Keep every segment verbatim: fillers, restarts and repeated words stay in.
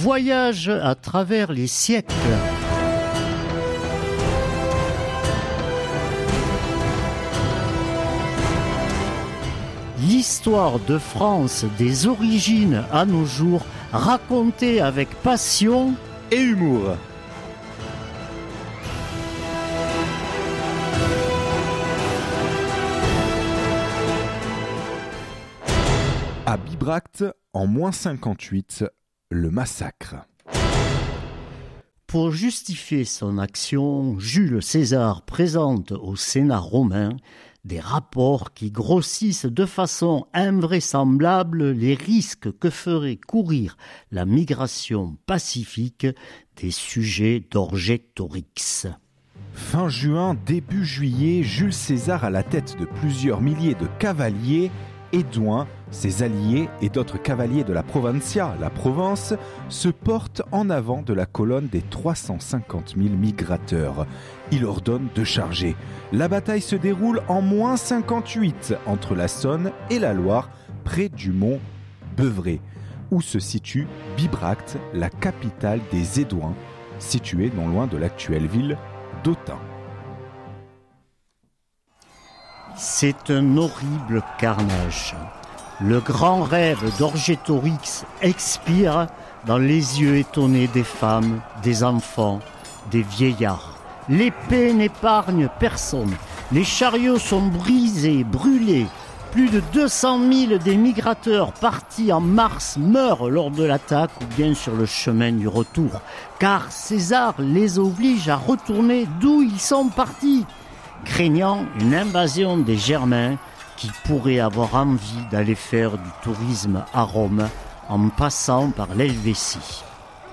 Voyage à travers les siècles. L'histoire de France des origines à nos jours, racontée avec passion et humour. À Bibracte, en moins cinquante-huit, le massacre. Pour justifier son action, Jules César présente au Sénat romain des rapports qui grossissent de façon invraisemblable les risques que ferait courir la migration pacifique des sujets d'Orgetorix. Fin juin, début juillet, Jules César à la tête de plusieurs milliers de cavaliers, Édouin, ses alliés et d'autres cavaliers de la Provincia, la Provence, se portent en avant de la colonne des trois cent cinquante mille migrateurs. Il ordonne de charger. La bataille se déroule en moins cinquante-huit entre la Saône et la Loire, près du mont Beuvray, où se situe Bibracte, la capitale des Édouins, située non loin de l'actuelle ville d'Autun. C'est un horrible carnage. Le grand rêve d'Orgetorix expire dans les yeux étonnés des femmes, des enfants, des vieillards. L'épée n'épargne personne. Les chariots sont brisés, brûlés. Plus de deux cent mille des migrateurs partis en mars meurent lors de l'attaque ou bien sur le chemin du retour. Car César les oblige à retourner d'où ils sont partis, craignant une invasion des Germains qui pourraient avoir envie d'aller faire du tourisme à Rome en passant par l'Helvétie.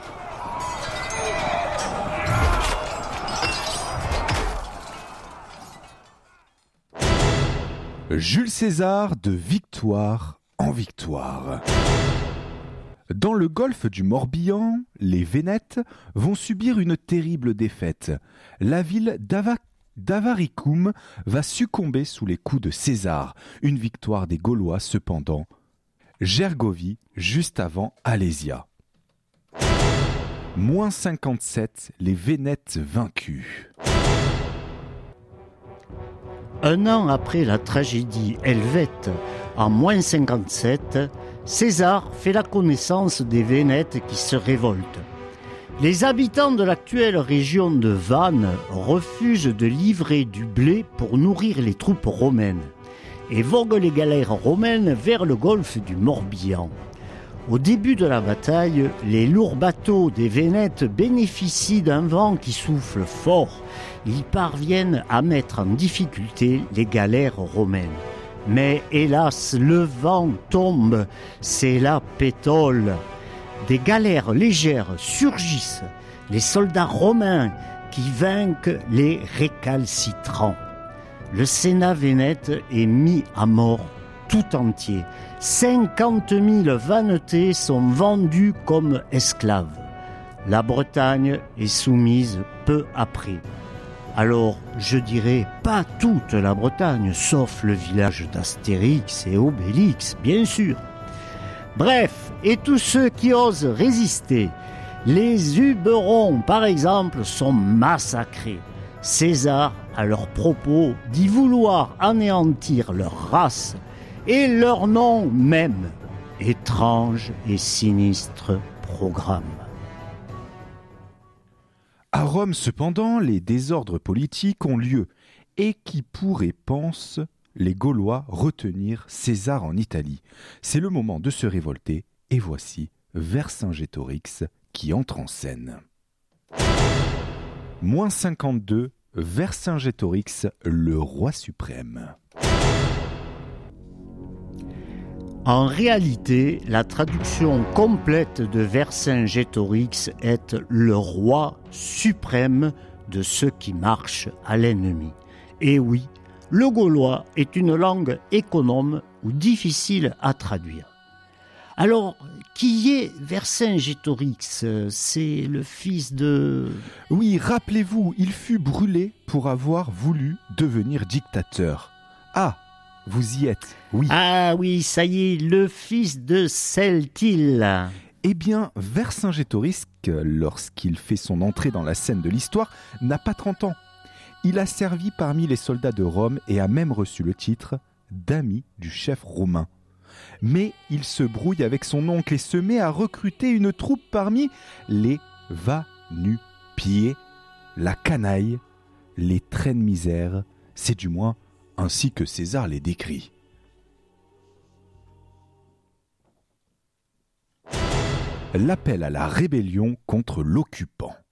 Jules César de victoire en victoire. Dans le golfe du Morbihan, les Vénètes vont subir une terrible défaite. La ville d'Ava d'Avaricum va succomber sous les coups de César. Une victoire des Gaulois cependant. Gergovie, juste avant Alésia. Moins cinquante-sept, les Vénètes vaincus. Un an après la tragédie helvète, en moins cinquante-sept, César fait la connaissance des Vénètes qui se révoltent. Les habitants de l'actuelle région de Vannes refusent de livrer du blé pour nourrir les troupes romaines et voguent les galères romaines vers le golfe du Morbihan. Au début de la bataille, les lourds bateaux des Vénètes bénéficient d'un vent qui souffle fort. Ils parviennent à mettre en difficulté les galères romaines. Mais hélas, le vent tombe, c'est la pétole. Des galères légères surgissent, les soldats romains qui vainquent les récalcitrants. Le Sénat vénète est mis à mort tout entier. cinquante mille vannetais sont vendus comme esclaves. La Bretagne est soumise peu après. Alors, je dirais pas toute la Bretagne, sauf le village d'Astérix et Obélix, bien sûr. Bref, et tous ceux qui osent résister, les Huberons, par exemple, sont massacrés. César, à leur propos, dit vouloir anéantir leur race et leur nom même. Étrange et sinistre programme. À Rome, cependant, les désordres politiques ont lieu et qui pourrait, pensent les Gaulois, retenir César en Italie. C'est le moment de se révolter et voici Vercingétorix qui entre en scène. Moins cinquante-deux, Vercingétorix, le roi suprême. En réalité, la traduction complète de Vercingétorix est « le roi suprême de ceux qui marchent à l'ennemi ». Et oui, le gaulois est une langue économe ou difficile à traduire. Alors, qui est Vercingétorix ? C'est le fils de... Oui, rappelez-vous, il fut brûlé pour avoir voulu devenir dictateur. Ah, vous y êtes, oui. Ah oui, ça y est, le fils de Celtil. Eh bien, Vercingétorix, lorsqu'il fait son entrée dans la scène de l'histoire, n'a pas trente ans. Il a servi parmi les soldats de Rome et a même reçu le titre d'ami du chef romain. Mais il se brouille avec son oncle et se met à recruter une troupe parmi les va-nu-pieds, la canaille, les traînes-misères, c'est du moins ainsi que César les décrit. L'appel à la rébellion contre l'occupant.